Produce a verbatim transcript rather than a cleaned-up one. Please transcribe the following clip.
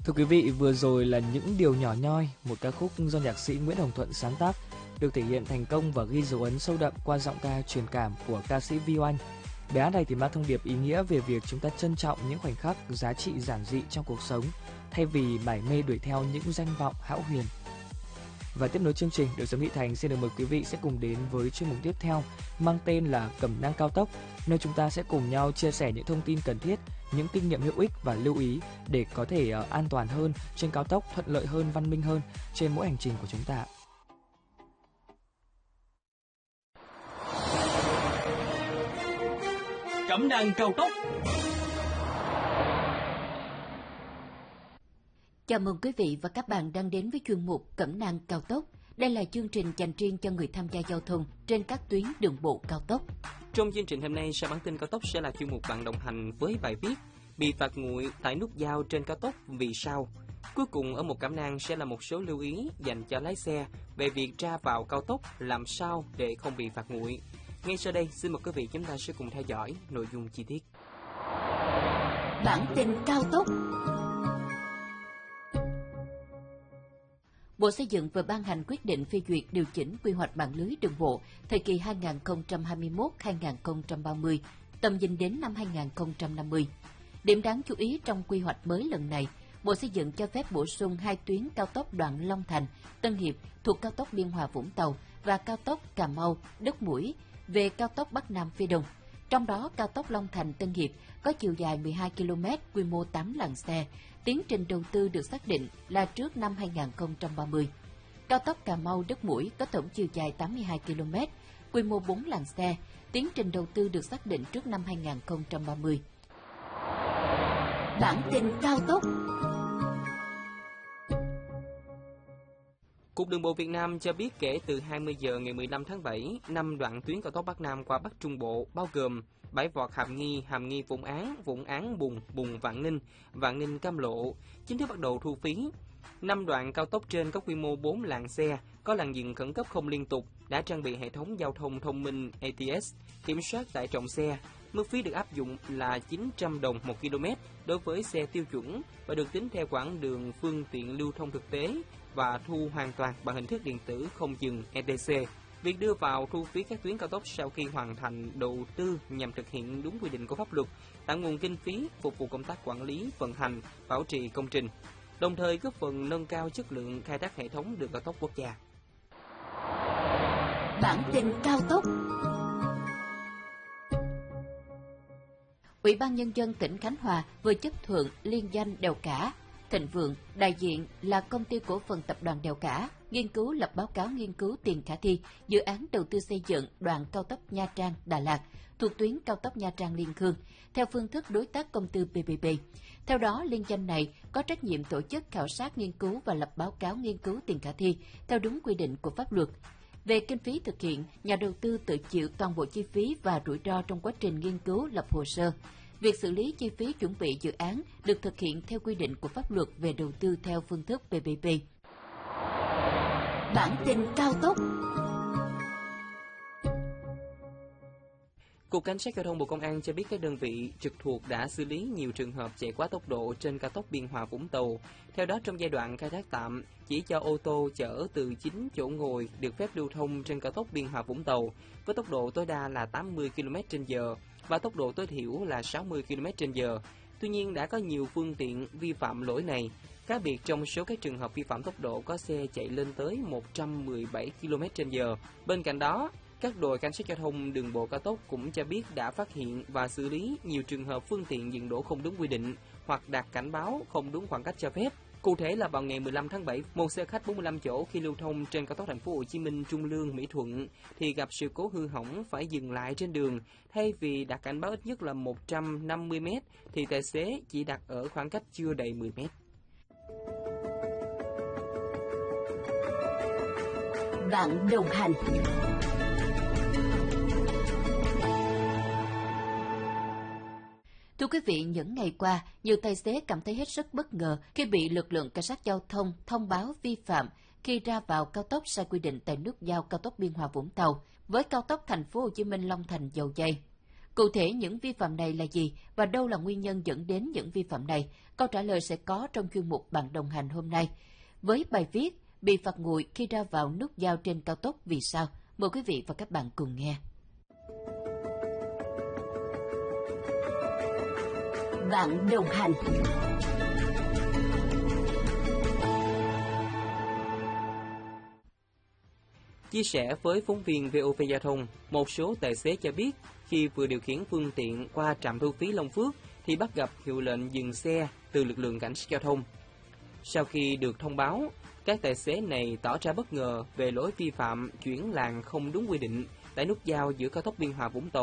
Thưa quý vị, vừa rồi là Những Điều Nhỏ Nhoi, một ca khúc do nhạc sĩ Nguyễn Hồng Thuận sáng tác, được thể hiện thành công và ghi dấu ấn sâu đậm qua giọng ca truyền cảm của ca sĩ Vi Oanh. Bài hát này thì mang thông điệp ý nghĩa về việc chúng ta trân trọng những khoảnh khắc giá trị giản dị trong cuộc sống, thay vì mải mê đuổi theo những danh vọng hão huyền. Và tiếp nối chương trình, Đời Sống Nghị Thành xin được mời quý vị sẽ cùng đến với chuyên mục tiếp theo mang tên là Cẩm nang cao tốc, nơi chúng ta sẽ cùng nhau chia sẻ những thông tin cần thiết, những kinh nghiệm hữu ích và lưu ý để có thể uh, an toàn hơn trên cao tốc, thuận lợi hơn, văn minh hơn trên mỗi hành trình của chúng ta. Cẩm nang cao tốc. Chào mừng quý vị và các bạn đang đến với chuyên mục Cẩm nang cao tốc. Đây là chương trình dành riêng cho người tham gia giao thông trên các tuyến đường bộ cao tốc. Trong chương trình hôm nay, sau bản tin cao tốc sẽ là chuyên mục bạn đồng hành với bài viết bị phạt nguội tại nút giao trên cao tốc vì sao. Cuối cùng ở một cẩm nang sẽ là một số lưu ý dành cho lái xe về việc ra vào cao tốc làm sao để không bị phạt nguội. Ngay sau đây, xin mời quý vị chúng ta sẽ cùng theo dõi nội dung chi tiết. Bản tin cao tốc. Bộ Xây dựng vừa ban hành quyết định phê duyệt điều chỉnh quy hoạch mạng lưới đường bộ thời kỳ hai nghìn không trăm hai mươi mốt đến hai nghìn không trăm ba mươi, tầm nhìn đến năm hai nghìn không trăm năm mươi. Điểm đáng chú ý trong quy hoạch mới lần này, Bộ Xây dựng cho phép bổ sung hai tuyến cao tốc đoạn Long Thành, Tân Hiệp thuộc cao tốc Biên Hòa Vũng Tàu và cao tốc Cà Mau, Đất Mũi về cao tốc Bắc Nam phía Đông. Trong đó, cao tốc Long Thành Tân Hiệp có chiều dài mười hai ki lô mét, quy mô tám làn xe. Tiến trình đầu tư được xác định là trước năm hai nghìn không trăm ba mươi. Cao tốc Cà Mau Đất Mũi có tổng chiều dài tám mươi hai ki lô mét, quy mô bốn làn xe. Tiến trình đầu tư được xác định trước năm hai nghìn không trăm ba mươi. Bản tin cao tốc. Cục Đường bộ Việt Nam cho biết kể từ hai mươi giờ ngày mười lăm tháng bảy, năm đoạn tuyến cao tốc Bắc Nam qua Bắc Trung Bộ bao gồm Bãi Vọt Hàm Nghi, Hàm Nghi Vũng Áng, Vũng Áng Bùng, Bùng Vạn Ninh, Vạn Ninh Cam Lộ chính thức bắt đầu thu phí. Năm đoạn cao tốc trên có quy mô bốn làn xe, có làn dừng khẩn cấp không liên tục, đã trang bị hệ thống giao thông thông minh A T S, kiểm soát tải trọng xe. Mức phí được áp dụng là chín trăm đồng một ki lô mét đối với xe tiêu chuẩn và được tính theo quãng đường phương tiện lưu thông thực tế và thu hoàn toàn bằng hình thức điện tử không dừng E T C. Việc đưa vào thu phí các tuyến cao tốc sau khi hoàn thành đầu tư nhằm thực hiện đúng quy định của pháp luật, tạo nguồn kinh phí phục vụ công tác quản lý, vận hành, bảo trì công trình, đồng thời góp phần nâng cao chất lượng khai thác hệ thống đường cao tốc quốc gia. Bản tin cao tốc. Ủy ban Nhân dân tỉnh Khánh Hòa vừa chấp thuận liên danh Đèo Cả, Thịnh Vượng, đại diện là Công ty Cổ phần Tập đoàn Đèo Cả, nghiên cứu lập báo cáo nghiên cứu tiền khả thi dự án đầu tư xây dựng đoạn cao tốc Nha Trang - Đà Lạt thuộc tuyến cao tốc Nha Trang - Liên Khương theo phương thức đối tác công tư P P P. Theo đó, liên danh này có trách nhiệm tổ chức khảo sát nghiên cứu và lập báo cáo nghiên cứu tiền khả thi theo đúng quy định của pháp luật. Về kinh phí thực hiện, nhà đầu tư tự chịu toàn bộ chi phí và rủi ro trong quá trình nghiên cứu lập hồ sơ. Việc xử lý chi phí chuẩn bị dự án được thực hiện theo quy định của pháp luật về đầu tư theo phương thức P P P. Bản tin cao tốc. Cục Cảnh sát Giao thông Bộ Công an cho biết các đơn vị trực thuộc đã xử lý nhiều trường hợp chạy quá tốc độ trên cao tốc Biên Hòa Vũng Tàu. Theo đó, trong giai đoạn khai thác tạm, chỉ cho ô tô chở từ chín chỗ ngồi được phép lưu thông trên cao tốc Biên Hòa Vũng Tàu với tốc độ tối đa là tám mươi ki lô mét trên giờ và tốc độ tối thiểu là sáu mươi ki lô mét trên giờ. Tuy nhiên, đã có nhiều phương tiện vi phạm lỗi này. Cá biệt trong số các trường hợp vi phạm tốc độ có xe chạy lên tới một trăm mười bảy ki lô mét trên giờ. Bên cạnh đó, các đội cảnh sát giao thông đường bộ cao tốc cũng cho biết đã phát hiện và xử lý nhiều trường hợp phương tiện dừng đỗ không đúng quy định hoặc đặt cảnh báo không đúng khoảng cách cho phép. Cụ thể là vào ngày mười lăm tháng bảy, một xe khách bốn mươi lăm chỗ khi lưu thông trên cao tốc Thành phố Hồ Chí Minh Trung Lương Mỹ Thuận thì gặp sự cố hư hỏng phải dừng lại trên đường. Thay vì đặt cảnh báo ít nhất là một trăm năm mươi mét thì tài xế chỉ đặt ở khoảng cách chưa đầy mười mét. Bạn đồng hành. Thưa quý vị, những ngày qua, nhiều tài xế cảm thấy hết sức bất ngờ khi bị lực lượng cảnh sát giao thông thông báo vi phạm khi ra vào cao tốc sai quy định tại nút giao cao tốc Biên Hòa Vũng Tàu với cao tốc Thành phố Hồ Chí Minh Long Thành Dầu Giây. Cụ thể những vi phạm này là gì và đâu là nguyên nhân dẫn đến những vi phạm này? Câu trả lời sẽ có trong chuyên mục Bạn đồng hành hôm nay. Với bài viết bị phạt nguội khi ra vào nút giao trên cao tốc vì sao? Mời quý vị và các bạn cùng nghe. Bạn đồng hành. Chia sẻ với phóng viên vê o vê Giao thông, một số tài xế cho biết khi vừa điều khiển phương tiện qua trạm thu phí Long Phước thì bắt gặp hiệu lệnh dừng xe từ lực lượng cảnh sát giao thông. Sau khi được thông báo, các tài xế này tỏ ra bất ngờ về lỗi vi phạm chuyển làn không đúng quy định tại nút giao giữa cao tốc Biên Hòa - Vũng Tàu